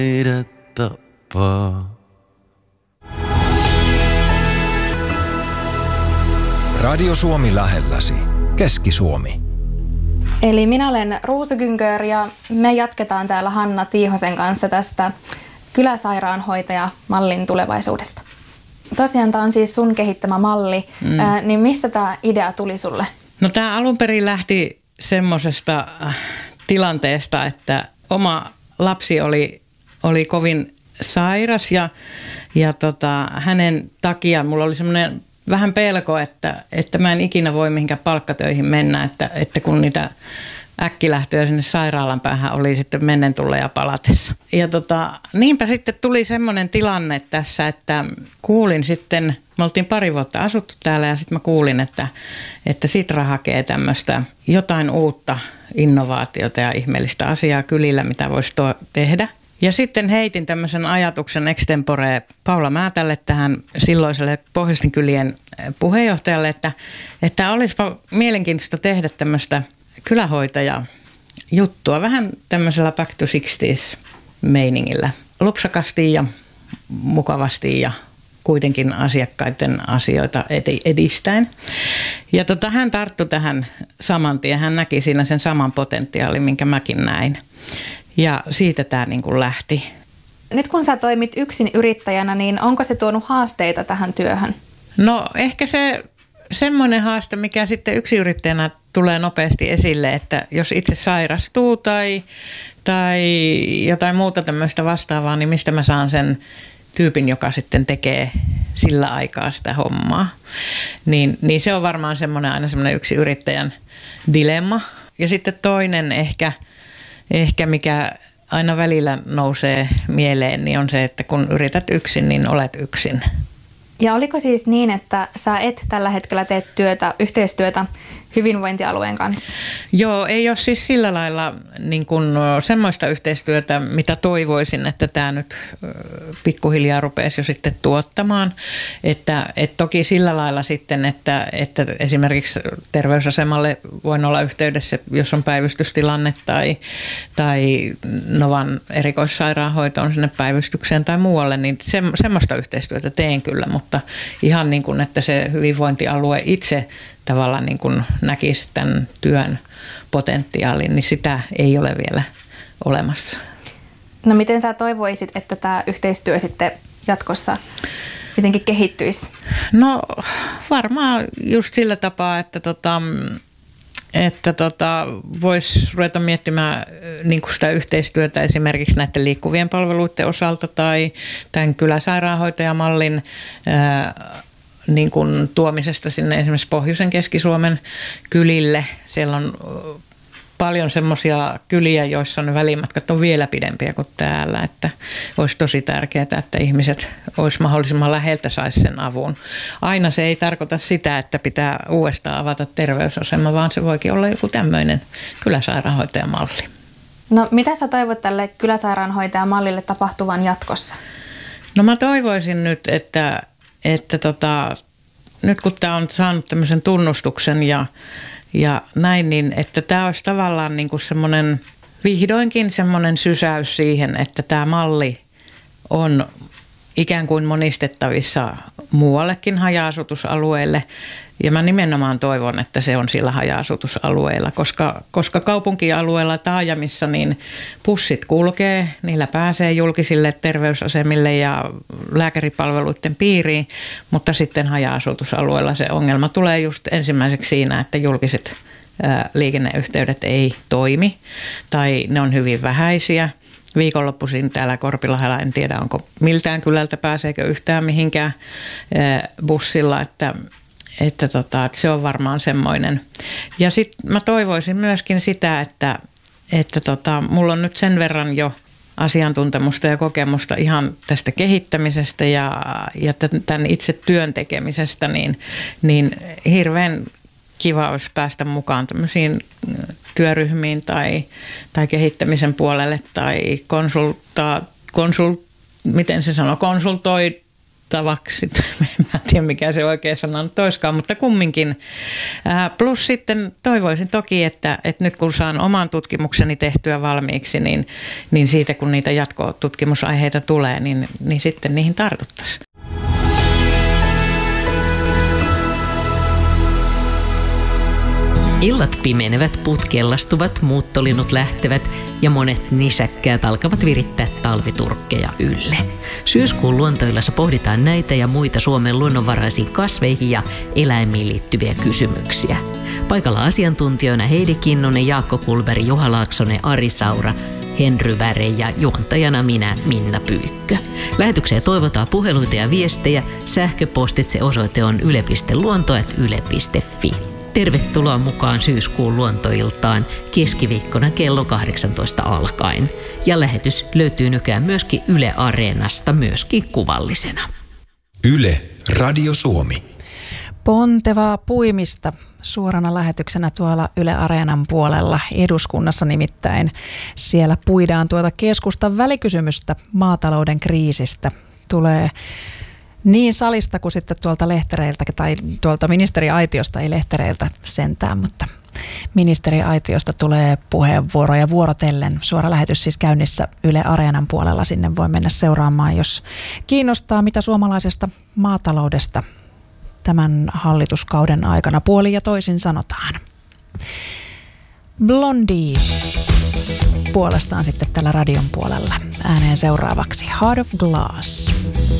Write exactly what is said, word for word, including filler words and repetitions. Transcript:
tapaa. Radio Suomi lähelläsi. Keski-Suomi. Eli minä olen Ruusu Gyngör ja me jatketaan täällä Hanna Tiihosen kanssa tästä kyläsairaanhoitajamallin tulevaisuudesta. Tosiaan tämä on siis sun kehittämä malli, mm. Ää, niin mistä tämä idea tuli sulle? No tämä alun perin lähti semmoisesta tilanteesta, että oma lapsi oli, oli kovin sairas ja, ja tota, hänen takia mulla oli semmoinen vähän pelko, että, että mä en ikinä voi mihinkään palkkatöihin mennä, että, että kun niitä äkkilähtöjä sinne sairaalan päähän oli sitten mennen tulleja palatessa. Ja tota, niinpä sitten tuli semmoinen tilanne tässä, että kuulin sitten, me oltiin pari vuotta asuttu täällä ja sitten mä kuulin, että, että Sitra hakee tämmöistä jotain uutta innovaatiota ja ihmeellistä asiaa kylillä, mitä voisi to- tehdä. Ja sitten heitin tämmöisen ajatuksen extempore Paula Määtälle, tähän silloiselle Pohjoisten kylien puheenjohtajalle, että, että olisipa mielenkiintoista tehdä tämmöistä kylähoitajajuttua, vähän tämmöisellä back to sixties meiningillä. Lupsakasti ja mukavasti ja kuitenkin asiakkaiden asioita edistäen. Ja tota, hän tarttui tähän saman tien, hän näki siinä sen saman potentiaalin, minkä mäkin näin. Ja siitä tämä niin kuin lähti. Nyt kun sä toimit yksin yrittäjänä, niin onko se tuonut haasteita tähän työhön? No ehkä se semmoinen haaste, mikä sitten yksinyrittäjänä tulee nopeasti esille, että jos itse sairastuu tai, tai jotain muuta tämmöistä vastaavaa, niin mistä mä saan sen tyypin, joka sitten tekee sillä aikaa sitä hommaa. Niin, niin se on varmaan semmoinen aina semmoinen yksinyrittäjän dilemma. Ja sitten toinen ehkä... Ehkä mikä aina välillä nousee mieleen, niin on se, että kun yrität yksin, niin olet yksin. Ja oliko siis niin, että sä et tällä hetkellä tee työtä, yhteistyötä hyvinvointialueen kanssa? Joo, ei ole siis sillä lailla niin kuin semmoista yhteistyötä, mitä toivoisin, että tämä nyt pikkuhiljaa rupeaisi jo sitten tuottamaan. Että, et toki sillä lailla sitten, että, että esimerkiksi terveysasemalle voin olla yhteydessä, jos on päivystystilanne tai, tai Novan erikoissairaanhoitoon sinne päivystykseen tai muualle, niin se, semmoista yhteistyötä teen kyllä, mutta ihan niin kuin, että se hyvinvointialue itse tavallaan niin kuin näkisi tämän työn potentiaalin, niin sitä ei ole vielä olemassa. No miten sä toivoisit, että tämä yhteistyö sitten jatkossa jotenkin kehittyisi? No varmaan just sillä tapaa, että tota, että tota, voisi ruveta miettimään niin kuin sitä yhteistyötä esimerkiksi näiden liikkuvien palveluiden osalta tai tämän kyläsairaanhoitajamallin ää, niin kuin tuomisesta sinne esimerkiksi Pohjoisen Keski-Suomen kylille. Siellä on paljon semmoisia kyliä, joissa on välimatkat on vielä pidempiä kuin täällä, että olisi tosi tärkeää, että ihmiset olisi mahdollisimman läheltä saisi sen avun. Aina se ei tarkoita sitä, että pitää uudestaan avata terveysasema, vaan se voikin olla joku tämmöinen kyläsairaanhoitajamalli. No mitä sä toivot tälle kyläsairaanhoitajamallille tapahtuvan jatkossa? No mä toivoisin nyt, että että tota, nyt kun tämä on saanut tämmöisen tunnustuksen ja, ja näin, niin että tämä olisi tavallaan niin kuin semmoinen vihdoinkin semmoinen sysäys siihen, että tämä malli on ikään kuin monistettavissa muuallekin haja-asutusalueille. Ja mä nimenomaan toivon, että se on sillä haja-asutusalueilla, koska, koska kaupunkialueilla taajamissa niin bussit kulkee, niillä pääsee julkisille terveysasemille ja lääkäripalveluiden piiriin, mutta sitten haja-asutusalueilla se ongelma tulee just ensimmäiseksi siinä, että julkiset ää, liikenneyhteydet ei toimi tai ne on hyvin vähäisiä. Viikonloppuisin täällä Korpilahdella, en tiedä onko miltään kylältä pääseekö yhtään mihinkään ää, bussilla, että Että, tota, että se on varmaan semmoinen. Ja sitten mä toivoisin myöskin sitä, että, että tota, mulla on nyt sen verran jo asiantuntemusta ja kokemusta ihan tästä kehittämisestä ja, ja tämän itse työn tekemisestä, niin, niin hirveän kiva olisi päästä mukaan tämmöisiin työryhmiin tai, tai kehittämisen puolelle tai konsulta, konsult, miten se sanoo, konsultoi tavaksi. En mä tiedä, mikä se oikea sana nyt olisikaan, mutta kumminkin. Plus sitten toivoisin toki, että, että nyt kun saan oman tutkimukseni tehtyä valmiiksi, niin, niin siitä kun niitä jatkotutkimusaiheita tulee, niin, niin sitten niihin tartuttaisiin. Illat pimenevät, puut kellastuvat, muuttolinnut lähtevät ja monet nisäkkäät alkavat virittää talviturkkeja ylle. Syyskuun luontoillassa pohditaan näitä ja muita Suomen luonnonvaraisiin kasveihin ja eläimiin liittyviä kysymyksiä. Paikalla asiantuntijoina Heidi Kinnunen, Jaakko Kulberg, Juha Laaksonen, Ari Saura, Henry Väre ja juontajana minä, Minna Pyykkö. Lähetykseen toivotaan puheluita ja viestejä. Sähköpostitse osoite on yle piste luonto ät yle piste fi. Tervetuloa mukaan syyskuun luontoiltaan keskiviikkona kello kahdeksantoista alkaen. Ja lähetys löytyy nykyään myöskin Yle Areenasta, myöskin kuvallisena. Yle, Radio Suomi. Pontevaa puimista suorana lähetyksenä tuolla Yle Areenan puolella eduskunnassa nimittäin. Siellä puidaan tuota keskustan välikysymystä maatalouden kriisistä. Tulee niin salista kuin sitten tuolta lehtereiltä tai tuolta ministeriaitiosta, ei lehtereiltä sentään, mutta ministeriaitiosta tulee puheenvuoroja vuorotellen. Suora lähetys siis käynnissä Yle Areenan puolella. Sinne voi mennä seuraamaan, jos kiinnostaa, mitä suomalaisesta maataloudesta tämän hallituskauden aikana puolin ja toisin sanotaan. Blondie puolestaan sitten tällä radion puolella ääneen seuraavaksi Heart of Glass.